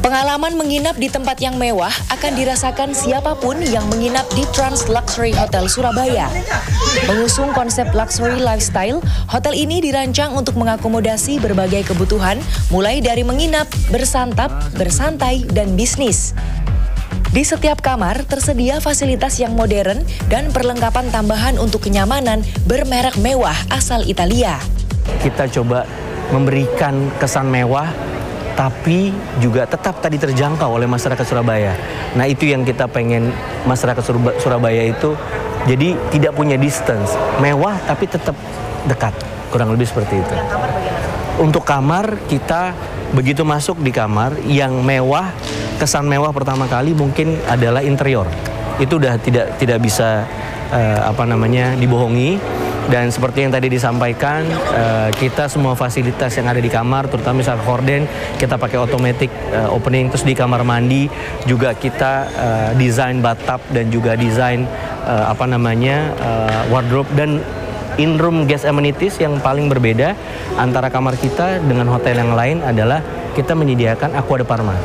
Pengalaman menginap di tempat yang mewah akan dirasakan siapapun yang menginap di Trans Luxury Hotel Surabaya. Mengusung konsep luxury lifestyle, hotel ini dirancang untuk mengakomodasi berbagai kebutuhan, mulai dari menginap, bersantap, bersantai, dan bisnis. Di setiap kamar tersedia fasilitas yang modern dan perlengkapan tambahan untuk kenyamanan bermerek mewah asal Italia. Kita coba memberikan kesan mewah, tapi juga tetap tadi terjangkau oleh masyarakat Surabaya. Nah, itu yang kita pengen masyarakat Surabaya itu jadi tidak punya distance, mewah tapi tetap dekat, kurang lebih seperti itu. Untuk kamar, kita begitu masuk di kamar yang mewah, kesan mewah pertama kali mungkin adalah interior. Itu udah tidak bisa dibohongi. Dan seperti yang tadi disampaikan, kita semua fasilitas yang ada di kamar, terutama misal horden, kita pakai automatic opening. Terus di kamar mandi juga kita desain bathtub dan juga desain wardrobe. Dan in-room guest amenities yang paling berbeda antara kamar kita dengan hotel yang lain adalah kita menyediakan aqua de Parma.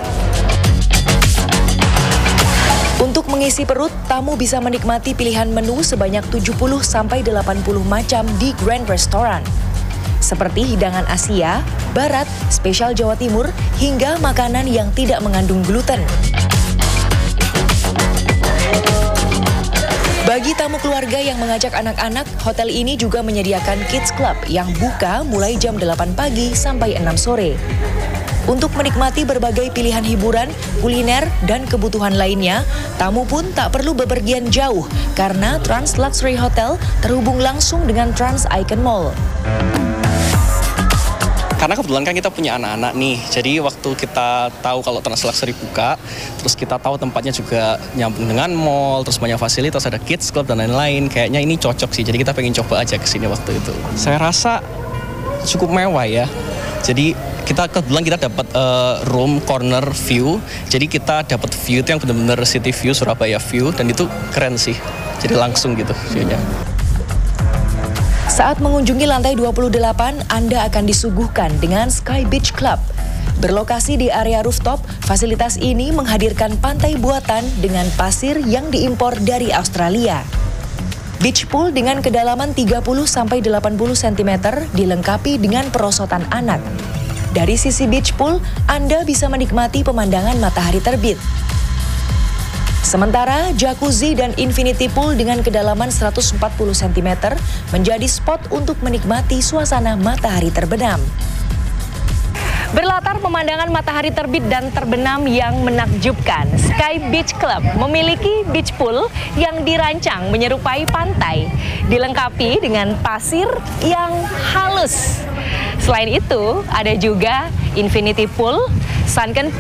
Untuk mengisi perut, tamu bisa menikmati pilihan menu sebanyak 70-80 macam di Grand Restaurant. Seperti hidangan Asia, Barat, spesial Jawa Timur, hingga makanan yang tidak mengandung gluten. Bagi tamu keluarga yang mengajak anak-anak, hotel ini juga menyediakan Kids Club yang buka mulai jam 8 pagi sampai 6 sore. Untuk menikmati berbagai pilihan hiburan, kuliner, dan kebutuhan lainnya, tamu pun tak perlu bepergian jauh karena Trans Luxury Hotel terhubung langsung dengan Trans Icon Mall. Karena kebetulan kan kita punya anak-anak nih, jadi waktu kita tahu kalau Trans Luxury buka, terus kita tahu tempatnya juga nyambung dengan mall, terus banyak fasilitas, ada Kids Club dan lain-lain, kayaknya ini cocok sih, jadi kita pengen coba aja kesini waktu itu. Saya rasa cukup mewah ya, jadi kebetulan kita dapat room corner view, jadi kita dapat view itu yang benar-benar city view, Surabaya view, dan itu keren sih, jadi langsung gitu view-nya. Saat mengunjungi lantai 28, Anda akan disuguhkan dengan Sky Beach Club. Berlokasi di area rooftop, fasilitas ini menghadirkan pantai buatan dengan pasir yang diimpor dari Australia. Beach pool dengan kedalaman 30-80 cm dilengkapi dengan perosotan anak. Dari sisi beach pool, Anda bisa menikmati pemandangan matahari terbit. Sementara jacuzzi dan infinity pool dengan kedalaman 140 cm menjadi spot untuk menikmati suasana matahari terbenam. Berlatar pemandangan matahari terbit dan terbenam yang menakjubkan, Sky Beach Club memiliki beach pool yang dirancang menyerupai pantai, dilengkapi dengan pasir yang halus. Selain itu, ada juga infinity pool, sunken